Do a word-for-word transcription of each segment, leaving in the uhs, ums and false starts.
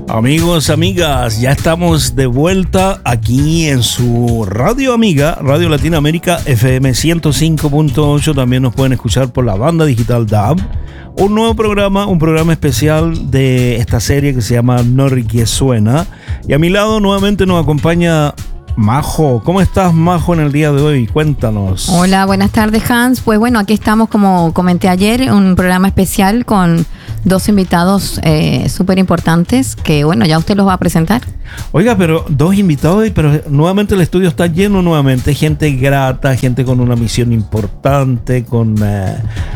Amigos, amigas, ya estamos de vuelta aquí en su radio amiga, Radio Latinoamérica F M ciento cinco punto ocho. También nos pueden escuchar por la banda digital D A B. Un nuevo programa, un programa especial de esta serie que se llama Norque Suena. Y a mi lado nuevamente nos acompaña Majo. ¿Cómo estás, Majo, en el día de hoy? Cuéntanos. Hola, buenas tardes, Hans. Pues bueno, aquí estamos, como comenté ayer, un programa especial con dos invitados eh, súper importantes que, bueno, ya usted los va a presentar. Oiga, pero dos invitados, pero nuevamente el estudio está lleno nuevamente. Gente grata, gente con una misión importante, con eh,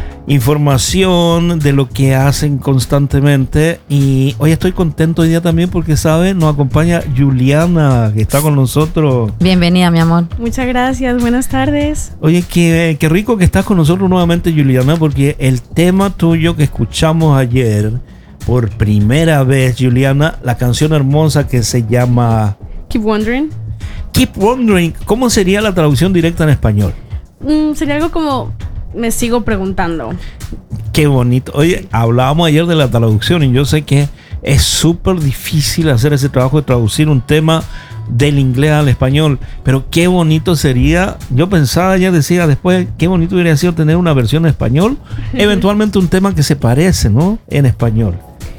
información de lo que hacen constantemente. Y hoy estoy contento hoy día también porque, ¿sabe? Nos acompaña Juliana, que está con nosotros. Bienvenida, mi amor. Muchas gracias, buenas tardes. Oye, qué, qué rico que estás con nosotros nuevamente, Juliana, porque el tema tuyo que escuchamos ayer por primera vez, Juliana, la canción hermosa que se llama Keep Wondering. Keep Wondering. ¿Cómo sería la traducción directa en español? Mm, sería algo como me sigo preguntando. Qué bonito. Oye, hablábamos ayer de la traducción y yo sé que es súper difícil hacer ese trabajo de traducir un tema del inglés al español, pero qué bonito sería. Yo pensaba, ya decía después, qué bonito hubiera sido tener una versión en español, eventualmente un tema que se parece, ¿no? En español.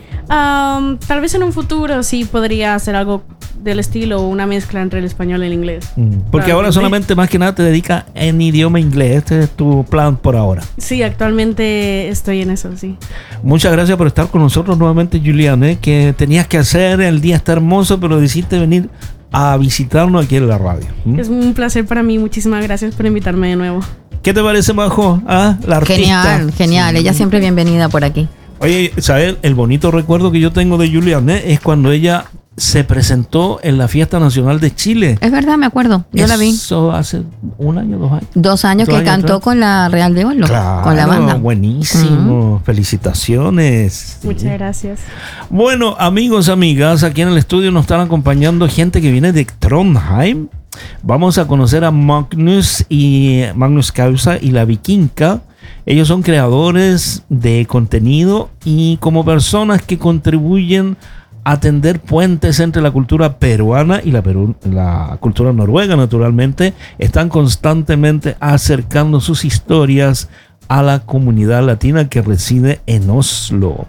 Um, tal vez en un futuro sí podría hacer algo del estilo, una mezcla entre el español y el inglés. Mm, porque claro, ahora solamente más que nada te dedicas en idioma inglés. Este es tu plan por ahora. Sí, actualmente estoy en eso, sí. Muchas gracias por estar con nosotros nuevamente, Juliana, ¿eh? Que tenías que hacer, el día está hermoso, pero decidiste venir a visitarnos aquí en la radio. ¿Mm? Es un placer para mí, muchísimas gracias por invitarme de nuevo. ¿Qué te parece, Majo? ¿Ah? La artista. Genial, genial, sí. Ella siempre bienvenida por aquí. Oye, ¿sabes? El bonito recuerdo que yo tengo de Juliana es cuando ella se presentó en la Fiesta Nacional de Chile. Es verdad, me acuerdo. Yo Eso la vi. Eso hace un año, dos años. Dos años dos que años cantó atrás. Con la Real de Oro. Claro, con la banda. Buenísimo. Uh-huh. Felicitaciones. Muchas sí. gracias. Bueno, amigos, amigas, aquí en el estudio nos están acompañando gente que viene de Trondheim. Vamos a conocer a Magnus y Magnus Causa y la Vikinga. Ellos son creadores de contenido y como personas que contribuyen a tender puentes entre la cultura peruana y la, Perú, la cultura noruega, naturalmente, están constantemente acercando sus historias a la comunidad latina que reside en Oslo.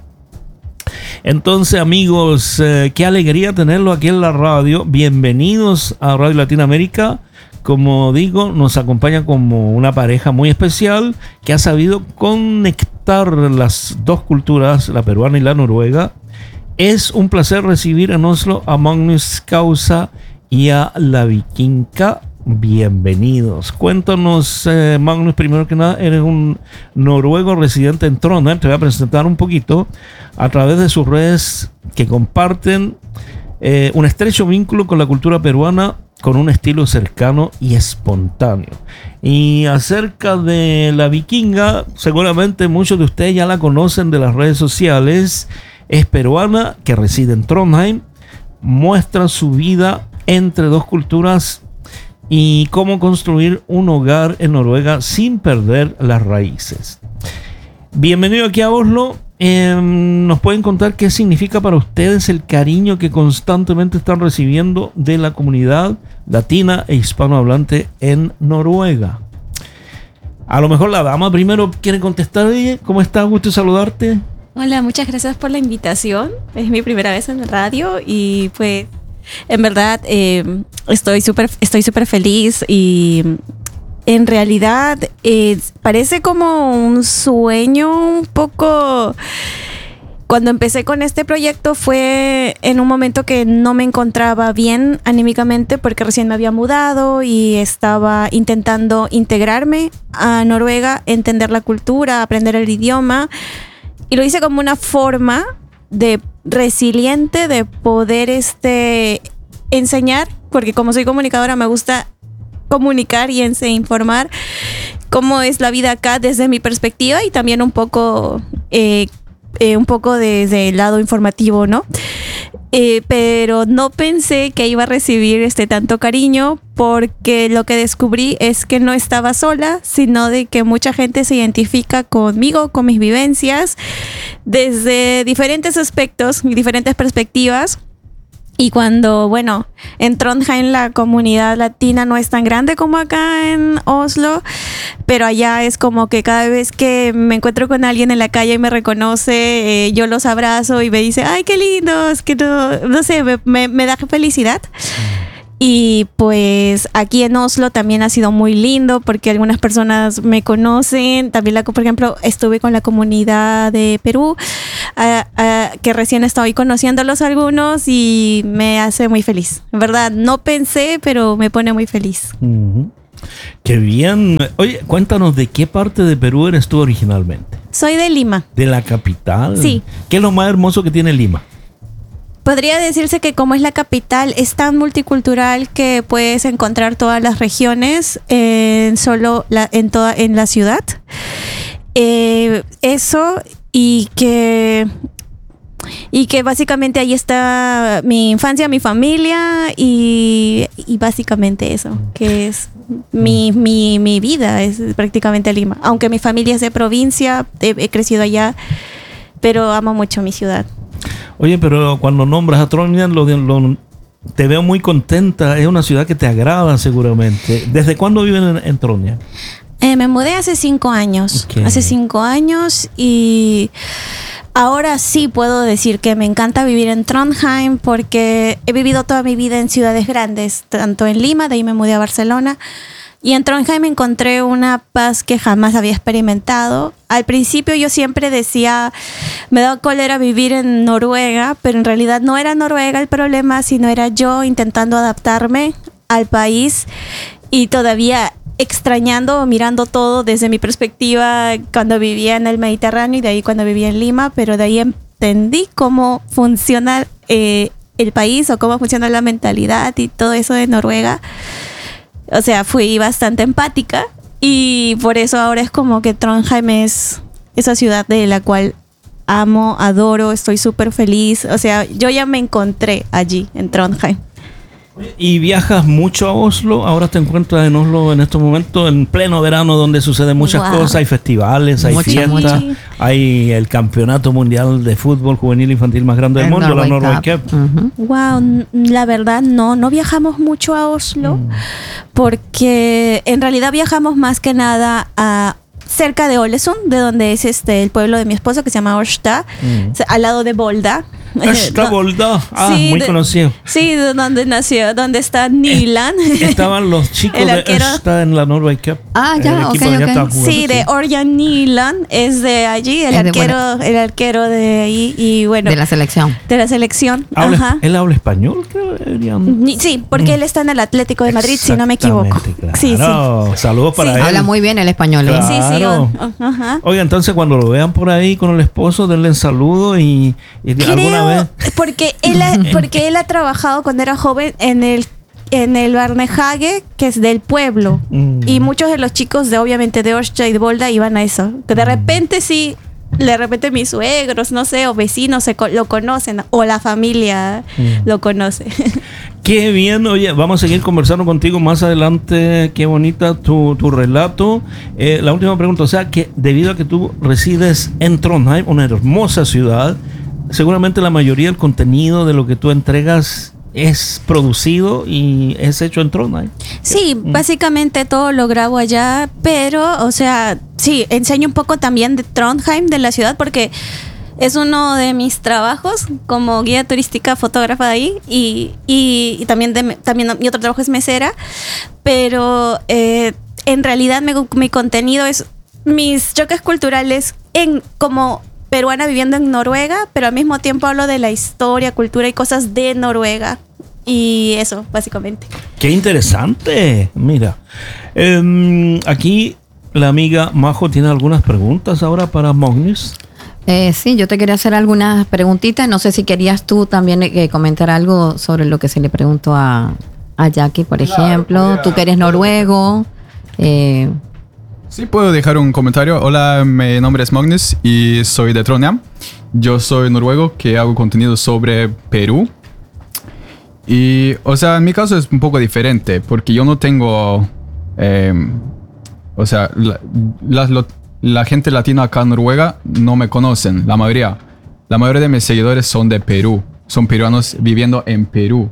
Entonces, amigos, eh, qué alegría tenerlo aquí en la radio. Bienvenidos a Radio Latinoamérica. Como digo, nos acompaña como una pareja muy especial que ha sabido conectar las dos culturas, la peruana y la noruega. Es un placer recibir en Oslo a Magnus Causa y a la Vikinga. Bienvenidos. Cuéntanos, eh, Magnus, primero que nada, eres un noruego residente en Trondheim. Te voy a presentar un poquito a través de sus redes que comparten eh, un estrecho vínculo con la cultura peruana, con un estilo cercano y espontáneo. Y acerca de la Vikinga, seguramente muchos de ustedes ya la conocen de las redes sociales. Es peruana, que reside en Trondheim, muestra su vida entre dos culturas y cómo construir un hogar en Noruega sin perder las raíces. Bienvenido aquí a Oslo. Eh, ¿Nos pueden contar qué significa para ustedes el cariño que constantemente están recibiendo de la comunidad latina e hispanohablante en Noruega? A lo mejor la dama primero quiere contestar. ¿Cómo estás? Gusto saludarte. Hola, muchas gracias por la invitación. Es mi primera vez en la radio y pues en verdad eh, estoy súper estoy súper feliz y en realidad eh, parece como un sueño un poco. Cuando empecé con este proyecto fue en un momento que no me encontraba bien anímicamente porque recién me había mudado y estaba intentando integrarme a Noruega, entender la cultura, aprender el idioma. Y lo hice como una forma de resiliente de poder este, enseñar, porque como soy comunicadora me gusta comunicar y ense- informar cómo es la vida acá desde mi perspectiva y también un poco, eh, eh, un poco desde el lado informativo, ¿no? Eh, pero no pensé que iba a recibir este tanto cariño porque lo que descubrí es que no estaba sola, sino de que mucha gente se identifica conmigo, con mis vivencias, desde diferentes aspectos y diferentes perspectivas. Y cuando, bueno, en Trondheim la comunidad latina no es tan grande como acá en Oslo, pero allá es como que cada vez que me encuentro con alguien en la calle y me reconoce, eh, yo los abrazo y me dice, ay, qué lindos, que no, no sé, me, me, me da felicidad. Y pues aquí en Oslo también ha sido muy lindo porque algunas personas me conocen. También, la, por ejemplo, estuve con la comunidad de Perú, uh, uh, que recién estoy conociéndolos algunos y me hace muy feliz. En verdad, no pensé, pero me pone muy feliz. Uh-huh. Qué bien. Oye, cuéntanos, ¿de qué parte de Perú eres tú originalmente? Soy de Lima. ¿De la capital? Sí. ¿Qué es lo más hermoso que tiene Lima? Podría decirse que como es la capital, es tan multicultural que puedes encontrar todas las regiones en solo la, en toda en la ciudad. Eh, eso y que y que básicamente ahí está mi infancia, mi familia y, y básicamente eso, que es mi, mi, mi vida, es prácticamente Lima. Aunque mi familia es de provincia, he, he crecido allá, pero amo mucho mi ciudad. Oye, pero cuando nombras a Trondheim, lo, lo, te veo muy contenta. Es una ciudad que te agrada seguramente. ¿Desde cuándo viven en, en Trondheim? Eh, me mudé hace cinco años. Okay. Hace cinco años y ahora sí puedo decir que me encanta vivir en Trondheim porque he vivido toda mi vida en ciudades grandes, tanto en Lima, de ahí me mudé a Barcelona. Y en Trondheim encontré una paz que jamás había experimentado. Al principio yo siempre decía, me daba cólera vivir en Noruega, pero en realidad no era Noruega el problema, sino era yo intentando adaptarme al país y todavía extrañando, mirando todo desde mi perspectiva cuando vivía en el Mediterráneo y de ahí cuando vivía en Lima, pero de ahí entendí cómo funciona eh, el país o cómo funciona la mentalidad y todo eso de Noruega. O sea, fui bastante empática y por eso ahora es como que Trondheim es esa ciudad de la cual amo, adoro, estoy súper feliz. O sea, yo ya me encontré allí en Trondheim. ¿Y viajas mucho a Oslo? Ahora te encuentras en Oslo en estos momentos, en pleno verano, donde suceden muchas wow. cosas. Hay festivales, hay mucho, fiestas, mucho. Hay el campeonato mundial de fútbol juvenil infantil más grande del el mundo, Norway la Norway Cup. Cup. Uh-huh. Wow, la verdad no, no viajamos mucho a Oslo, mm. porque en realidad viajamos más que nada a cerca de Ålesund, de donde es este el pueblo de mi esposo, que se llama Ørsta, mm. o sea, al lado de Volda. Ørsta, Volda, ah, sí, muy de, conocido. Sí, de donde nació, donde está Nyland. Estaban los chicos de Ørsta en la Norway Cup. Ah, ya, ok, ok. Sí, de Ørjan Nyland, es de allí, el es arquero, bueno. el arquero de ahí, y bueno. De la selección. De la selección, ¿Habla, ajá. ¿Él habla español, creo? Sí, porque mm. él está en el Atlético de Madrid, si no me equivoco. Claro. Sí, sí. Saludos para sí. él. Habla muy bien el español. Claro. Sí, sí. Oh, ajá. Oiga, entonces cuando lo vean por ahí con el esposo, denle un saludo y, y creo, alguna vez. Porque él, ha, porque él ha trabajado cuando era joven en el en el Barnehage, que es del pueblo. Mm. Y muchos de los chicos de obviamente de Ørsta y de Volda iban a eso. Que de repente sí, de repente mis suegros, no sé, o vecinos se, lo conocen, o la familia mm. lo conoce. Qué bien, oye, vamos a seguir conversando contigo más adelante. Qué bonita tu, tu relato. Eh, la última pregunta, o sea, que debido a que tú resides en Trondheim, una hermosa ciudad, seguramente la mayoría del contenido de lo que tú entregas es producido y es hecho en Trondheim. Sí, mm. básicamente todo lo grabo allá, pero, o sea, sí, enseño un poco también de Trondheim, de la ciudad, porque es uno de mis trabajos como guía turística, fotógrafa de ahí, y, y, y también, de, también mi otro trabajo es mesera, pero eh, en realidad mi, mi contenido es mis choques culturales en como peruana viviendo en Noruega, pero al mismo tiempo hablo de la historia, cultura y cosas de Noruega. Y eso, básicamente. ¡Qué interesante! Mira, eh, aquí la amiga Majo tiene algunas preguntas ahora para Magnus. Eh, sí, yo te quería hacer algunas preguntitas. No sé si querías tú también eh, comentar algo sobre lo que se le preguntó a, a Jackie, por ejemplo. Claro, tú que eres noruego. Eh, Sí, puedo dejar un comentario. Hola, mi nombre es Magnus y soy de Trondheim. Yo soy noruego que hago contenido sobre Perú. Y, o sea, en mi caso es un poco diferente porque yo no tengo... Eh, o sea, la, la, la gente latina acá en Noruega no me conocen, la mayoría. La mayoría de mis seguidores son de Perú. son peruanos viviendo en Perú.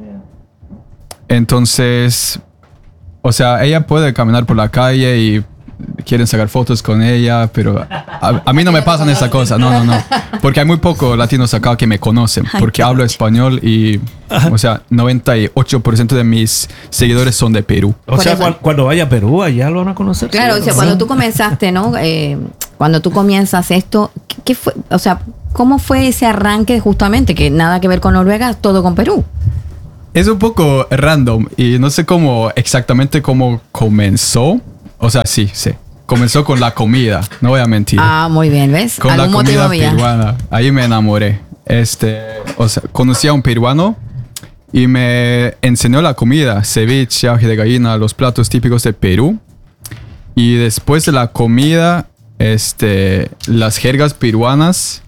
Entonces, o sea, ella puede caminar por la calle y quieren sacar fotos con ella, pero a, a mí no me pasan esas cosas, no, no, no. Porque hay muy pocos latinos acá que me conocen, porque hablo español y, o sea, noventa y ocho por ciento de mis seguidores son de Perú. O Por sea, eso- cuan- cuando vaya a Perú, allá lo van a conocer. Claro, o sea, seguro, cuando ¿no? tú comenzaste, ¿no? Eh, cuando tú comienzas esto, ¿qué, qué fue? O sea, ¿cómo fue ese arranque justamente? Que nada que ver con Noruega, todo con Perú. Es un poco random y no sé cómo exactamente cómo comenzó. O sea, sí, sí. Comenzó con la comida, no voy a mentir. Ah, muy bien, ¿ves? Con la Algún motivo comida había. peruana. Ahí me enamoré. Este, o sea, conocí a un peruano y me enseñó la comida, ceviche, ají de gallina, los platos típicos de Perú. Y después de la comida, este, las jergas peruanas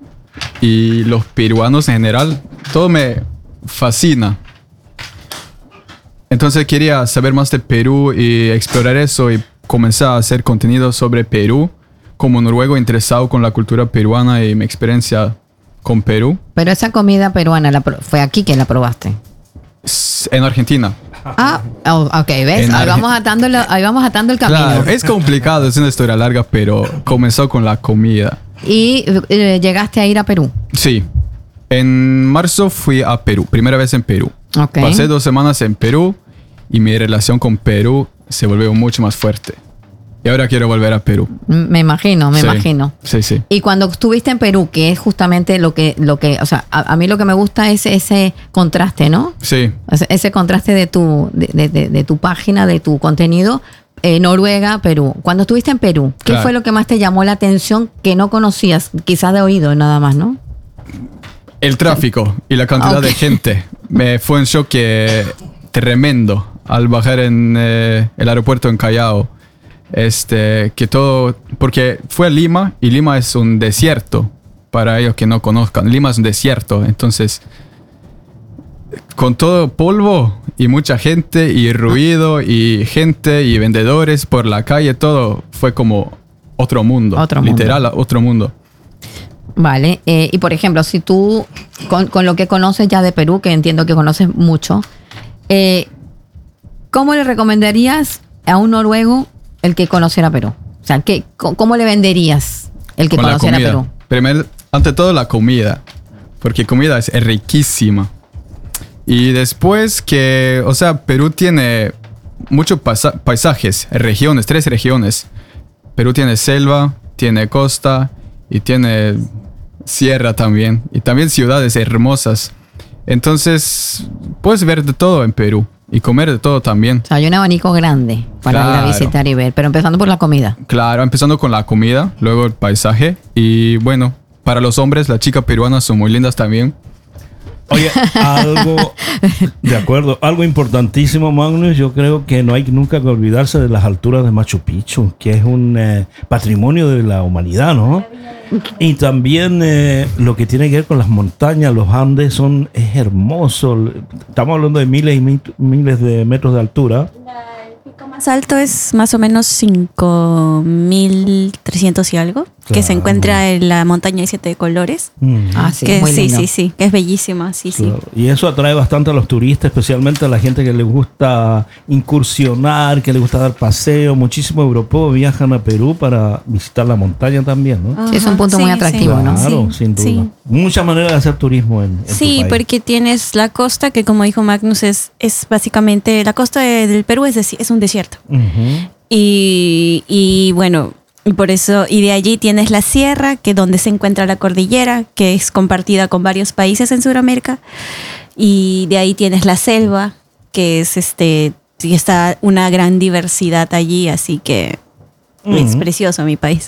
y los peruanos en general, todo me fascina. Entonces quería saber más de Perú y explorar eso y comencé a hacer contenido sobre Perú como noruego interesado con la cultura peruana y mi experiencia con Perú Pero esa comida peruana la pro- fue aquí que la probaste. s- en Argentina. Ah, oh, ok, ¿ves? En Ahí Arge- vamos, atando el, ahí vamos atando el camino. Claro, es complicado, es una historia larga, pero comenzó con la comida. Y eh, llegaste a ir a Perú. Sí, en marzo fui a Perú, primera vez en Perú. Ok. Pasé dos semanas en Perú y mi relación con Perú se volvió mucho más fuerte. Y ahora quiero volver a Perú. M- Me imagino, me Sí, imagino. Sí, sí. Y cuando estuviste en Perú, que es justamente lo que, lo que, o sea, a, a mí lo que me gusta es ese contraste, ¿no? Sí, Ese, ese contraste de tu, de, de- de- de tu página, de tu contenido, eh, Noruega, Perú. Cuando estuviste en Perú, ¿qué Claro. fue lo que más te llamó la atención que no conocías? Quizás de oído nada más, ¿no? el tráfico y la cantidad Ok. de gente. Me fue un shock eh, tremendo al bajar en eh, el aeropuerto en Callao. Este, que todo, porque fue a Lima y Lima es un desierto para ellos que no conozcan. Lima es un desierto, entonces con todo polvo y mucha gente y ruido y gente y vendedores por la calle, todo fue como otro mundo, Otro mundo. literal otro mundo. Vale. Eh, y por ejemplo, si tú, con, con lo que conoces ya de Perú, que entiendo que conoces mucho, eh, ¿cómo le recomendarías a un noruego el que conociera Perú? O sea, ¿qué, co- ¿cómo le venderías el que Con la conociera comida. Perú? Primero, ante todo la comida, porque comida es riquísima. Y después que, o sea, Perú tiene muchos paisa- paisajes, regiones, tres regiones. Perú tiene selva, tiene costa y tiene sierra también. Y también ciudades hermosas. Entonces, puedes ver de todo en Perú y comer de todo también. O sea, hay un abanico grande para ir a Claro. visitar y ver, pero empezando por la comida. Claro, empezando con la comida, luego el paisaje. Y bueno, para los hombres, las chicas peruanas son muy lindas también. Oye, algo, de acuerdo, algo importantísimo, Magnus, yo creo que no hay nunca que olvidarse de las alturas de Machu Picchu, que es un eh, patrimonio de la humanidad, ¿no? Y también eh, lo que tiene que ver con las montañas, los Andes, son, es hermoso. Estamos hablando de miles y mil- miles de metros de altura. El pico más alto es más o menos cinco mil trescientos y algo, que se Claro. encuentra en la montaña de siete colores. Mm. Ah, sí, que muy sí, lindo. sí, sí, que es bellísima, sí, Claro. Y eso atrae bastante a los turistas, especialmente a la gente que le gusta incursionar, que le gusta dar paseo. Muchísimos europeos viajan a Perú para visitar la montaña también, ¿no? Sí, es un punto muy atractivo, ¿no? Claro, Sí, sin duda. sí. Muchas maneras de hacer turismo en, en tu Sí, país. porque tienes la costa, que como dijo Magnus, es, es básicamente, la costa de- del Perú es, desi- es un desierto. Ujú. Y, y bueno, y por eso, y de allí tienes la sierra, que donde se encuentra la cordillera, que es compartida con varios países en Sudamérica. Y de ahí tienes la selva, que es este, y está una gran diversidad allí, así que es Ujú. precioso mi país.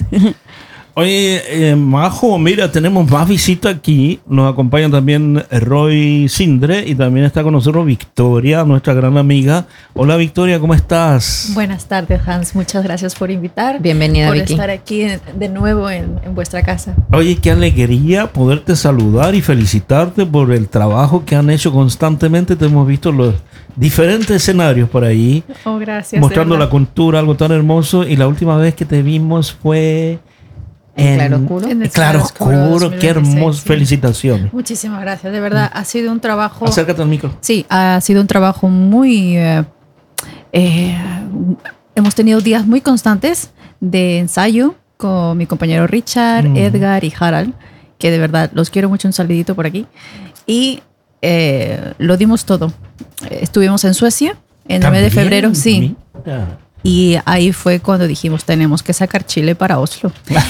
Oye, eh, Majo, mira, tenemos más visitas aquí. Nos acompaña también Roy Sindre y también está con nosotros Victoria, nuestra gran amiga. Hola Victoria, ¿cómo estás? Buenas tardes, Hans. Muchas gracias por invitar. Bienvenida, Por Vicky. estar aquí en- de nuevo en, en vuestra casa. Oye, qué alegría poderte saludar y felicitarte por el trabajo que han hecho constantemente. Te hemos visto los diferentes escenarios por ahí, Oh, gracias. de mostrando la verdad. cultura, algo tan hermoso. Y la última vez que te vimos fue En Claroscuro. En el Claroscuro, Claroscuro qué hermoso. dos mil veintiséis, sí. Felicitaciones. Muchísimas gracias. De verdad, ha sido un trabajo. Acércate al micro. Sí, ha sido un trabajo muy. eh, eh, hemos tenido días muy constantes de ensayo con mi compañero Richard, Mm. Edgar y Harald, que de verdad los quiero mucho. Un saludito por aquí. Y eh, lo dimos todo. Eh, Estuvimos en Suecia en el mes de También, febrero, sí. mira. Y ahí fue cuando dijimos, tenemos que sacar Chile para Oslo.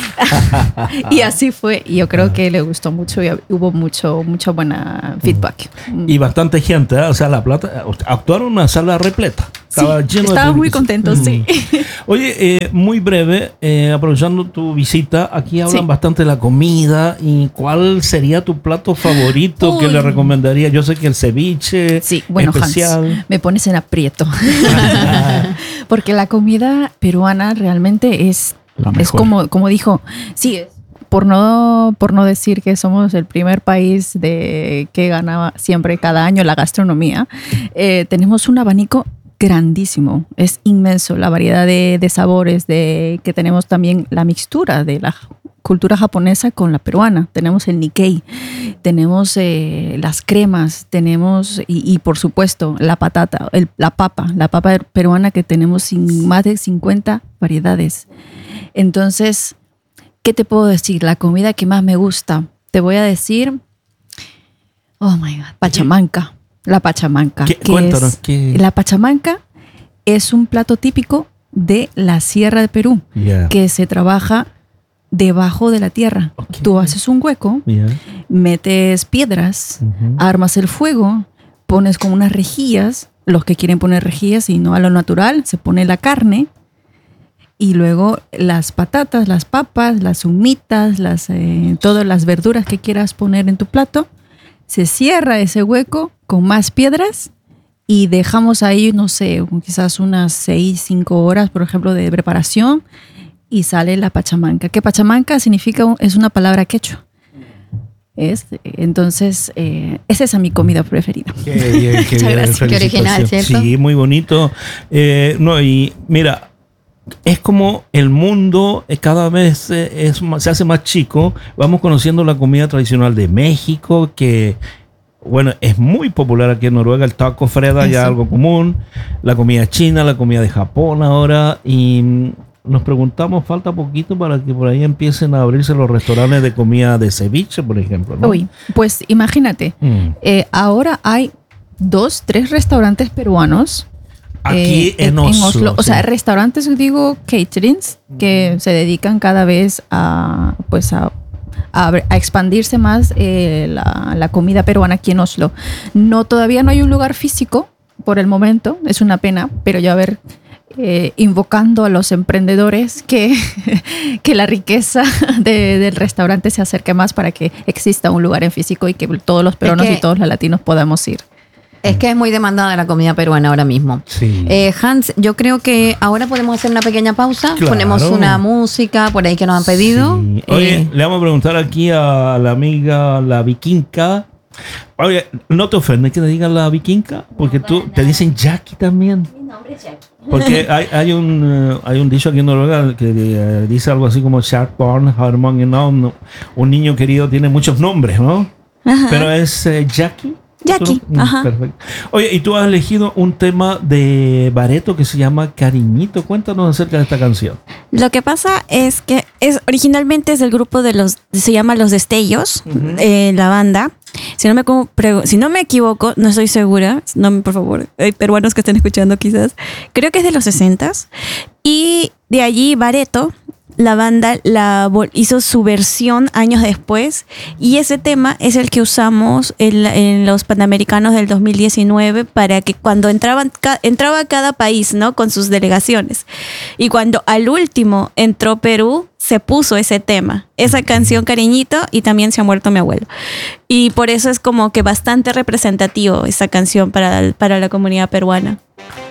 Y así fue. Y yo creo que le gustó mucho y hubo mucho, mucha buena feedback. Y bastante gente, ¿eh? O sea, La Plata, actuaron en una sala repleta. Estaba Sí, lleno de estaba muy público. contento, sí. Oye, eh, muy breve, eh, aprovechando tu visita, aquí hablan Sí. bastante de la comida. ¿Y cuál sería tu plato favorito que Uy. le recomendaría? Yo sé que el ceviche Sí, bueno, especial. Hans, me pones en aprieto. Porque la comida peruana realmente es, La es mejor. como, como dijo, sí, es por no, por no decir que somos el primer país de que gana siempre cada año la gastronomía, eh, tenemos un abanico grandísimo, es inmenso la variedad de, de sabores, de que tenemos también la mixtura de la cultura japonesa con la peruana. Tenemos el Nikkei, tenemos eh, las cremas, tenemos y, y por supuesto la patata, el- la papa, la papa peruana que tenemos sin más de cincuenta variedades. Entonces, ¿qué te puedo decir? La comida que más me gusta, te voy a decir, oh my God, pachamanca, la pachamanca. ¿Qué? que Cuéntanos, es- ¿qué? La pachamanca es un plato típico de la Sierra de Perú Ya. que se trabaja debajo de la tierra. Ok. Tú haces un hueco, Ya. metes piedras, Ujú. armas el fuego, pones con unas rejillas, los que quieren poner rejillas y no a lo natural, se pone la carne y luego las patatas, las papas, las humitas, las, eh, todas las verduras que quieras poner en tu plato. Se cierra ese hueco con más piedras y dejamos ahí, no sé, quizás unas seis, cinco horas, por ejemplo, de preparación y sale la pachamanca. Que pachamanca significa, un- es una palabra quechua. Es, entonces, eh, esa es mi comida preferida. Qué bien, qué Muchas bien, gracias. Qué original, felicitaciones. ¿cierto? Sí, muy bonito. Eh, no, y mira, es como el mundo eh, cada vez eh, es más- se hace más chico. Vamos conociendo la comida tradicional de México, que bueno, es muy popular aquí en Noruega. El taco Freda ya Eso. algo común. La comida china, la comida de Japón ahora. Y mm, nos preguntamos, falta poquito para que por ahí empiecen a abrirse los restaurantes de comida de ceviche, por ejemplo, ¿no? Uy, pues imagínate, Mm. eh, ahora hay dos, tres restaurantes peruanos. Aquí eh, en Oslo, O sea, sí. restaurantes, digo, caterings, que se dedican cada vez a, pues a, a, a expandirse más eh, la, la comida peruana aquí en Oslo. No, todavía no hay un lugar físico por el momento, es una pena, pero ya a ver, eh, invocando a los emprendedores que, que la riqueza de- del restaurante se acerque más para que exista un lugar en físico y que todos los peruanos que- y todos los latinos podamos ir. Es que es muy demandada la comida peruana ahora mismo. Sí. Eh, Hans, yo creo que ahora podemos hacer una pequeña pausa. Claro. Ponemos una música por ahí que nos han pedido. Sí. Oye, Eh, le vamos a preguntar aquí a la amiga, la vikinga. Oye, ¿no te ofende que te digan la vikinga? Porque tú te dicen Jackie también. Mi nombre es Jackie. Porque hay, hay, un, eh, hay un dicho aquí en Noruega que eh, dice algo así como Shark Barn, Harmon, you know, no, un niño querido tiene muchos nombres, ¿no? Ajá. Pero es eh, Jackie. Jackie, Mm, ajá. Perfecto. Oye, y tú has elegido un tema de Bareto que se llama Cariñito. Cuéntanos acerca de esta canción. Lo que pasa es que es originalmente es del grupo de los, se llama Los Destellos, eh, la banda. Si no, me, como- pregu- si no me equivoco, no estoy segura, no, por favor, hay peruanos que estén escuchando quizás, creo que es de los sesentas. Y de allí Bareto, la banda la vol- hizo su versión años después y ese tema es el que usamos en, la- en los Panamericanos del dos mil diecinueve para que cuando entraban ca- entraba cada país, ¿no? Con sus delegaciones. Y cuando al último entró Perú, se puso ese tema, esa canción Cariñito y también Se ha muerto mi abuelo. Y por eso es como que bastante representativo esa canción para, para la comunidad peruana.